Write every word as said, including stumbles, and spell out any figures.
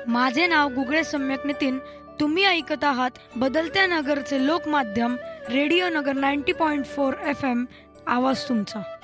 माझे नाव गुगळे सम्यक नितीन. तुम्ही ऐकत आहात बदलत्या नगरचे लोकमाध्यम रेडिओ नगर नव्वद पॉईंट चार एफ एम. आवाज तुमचा.